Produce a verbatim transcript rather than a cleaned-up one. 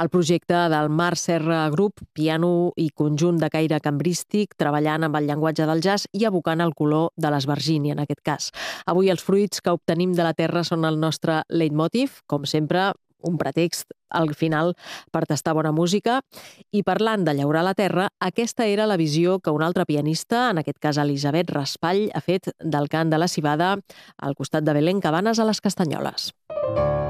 El projecte del Mar Serra Group, piano i conjunt de caire cambrístic, treballant amb el llenguatge del jazz i evocant el color de l'esvergini, en aquest cas. Avui els fruits que obtenim de la terra són el nostre leitmotiv, com sempre, un pretext al final per tastar bona música. I parlant de llaurar la terra, aquesta era la visió que un altre pianista, en aquest cas Elisabet Raspall, ha fet del cant de la civada al costat de Belén Cabanes a les Castanyoles.